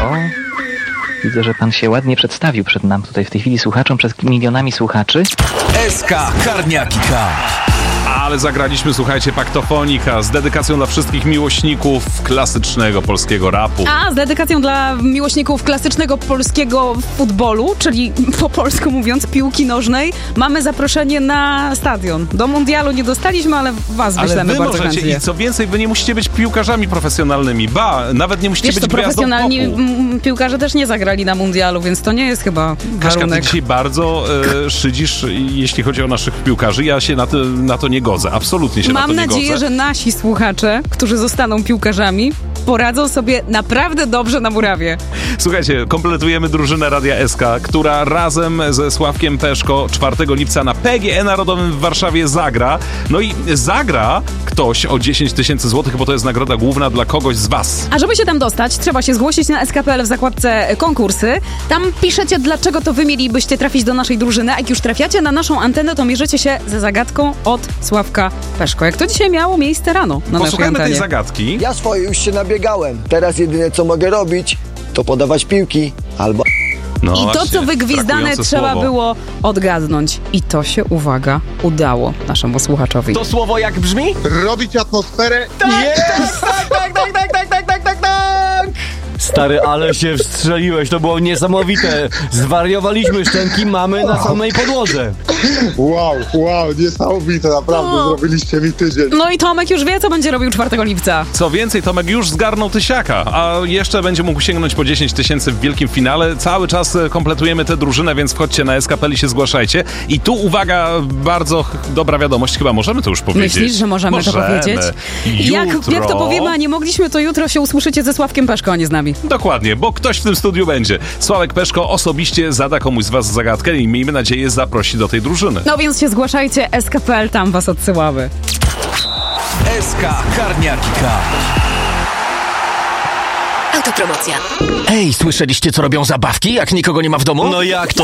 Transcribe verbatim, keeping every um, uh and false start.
O, widzę, że pan się ładnie przedstawił przed nam tutaj w tej chwili słuchaczom, przed milionami słuchaczy. S K Karniaki K. Ale zagraliśmy, słuchajcie, Paktofonika z dedykacją dla wszystkich miłośników klasycznego polskiego rapu. A, z dedykacją dla miłośników klasycznego polskiego futbolu, czyli po polsku mówiąc piłki nożnej, mamy zaproszenie na stadion. Do mundialu nie dostaliśmy, ale was ale wyślemy wy bardzo możecie chętnie. i co więcej, wy nie musicie być piłkarzami profesjonalnymi. Ba, nawet nie musicie Wiesz, być to gwiazdą profesjonalni popu. m, piłkarze też nie zagrali na mundialu, więc to nie jest chyba Kaśka, ty warunek. dzisiaj bardzo e, szydzisz, jeśli chodzi o naszych piłkarzy. Ja się na to, na to nie godzę. Absolutnie się Mam na to nie nadzieję, godzę. że nasi słuchacze, którzy zostaną piłkarzami, poradzą sobie naprawdę dobrze na murawie. Słuchajcie, kompletujemy drużynę Radia S K, która razem ze Sławkiem Peszko czwartego lipca na P G E Narodowym w Warszawie zagra. No i zagra ktoś o dziesięć tysięcy złotych, bo to jest nagroda główna dla kogoś z was. A żeby się tam dostać, trzeba się zgłosić na S K kropka P L w zakładce konkursy. Tam piszecie, dlaczego to wy mielibyście trafić do naszej drużyny, a jak już trafiacie na naszą antenę, to mierzycie się ze zagadką od Sławka Peszko. Jak to dzisiaj miało miejsce rano na naszej Posłuchajmy antenie. tej zagadki. Ja swoje już się nabiegałem. Teraz jedyne co mogę robić, to podawać piłki albo... No I to, właśnie, co wygwizdane, brakujące trzeba słowo. było odgadnąć. I to się, uwaga, udało naszemu słuchaczowi. To słowo jak brzmi? Robić atmosferę. Tak, tak, tak, tak, tak, tak, tak, tak, tak, tak, tak. Stary, ale się wstrzeliłeś, to było niesamowite. Zwariowaliśmy, szczęki mamy na samej podłodze. Wow, wow, niesamowite, naprawdę, No. zrobiliście mi tydzień. No i Tomek już wie, co będzie robił czwartego lipca. Co więcej, Tomek już zgarnął tysiaka, a jeszcze będzie mógł sięgnąć po dziesięć tysięcy w wielkim finale. Cały czas e, kompletujemy tę drużynę, więc wchodźcie na S K kropka P L i się zgłaszajcie. I tu, uwaga, bardzo ch- dobra wiadomość, chyba możemy to już powiedzieć. Myślisz, że możemy, to powiedzieć? Jak, Jutro... jak to powiemy, a nie mogliśmy, to jutro się usłyszycie ze Sławkiem Peszko, a nie z nami. Dokładnie, bo ktoś w tym studiu będzie. Sławek Peszko osobiście zada komuś z was zagadkę i miejmy nadzieję zaprosi do tej drużyny. No więc się zgłaszajcie, S K kropka P L, tam was odsyłamy. S K Karniaki K. Autopromocja. Ej, słyszeliście, co robią zabawki, jak nikogo nie ma w domu? No jak to?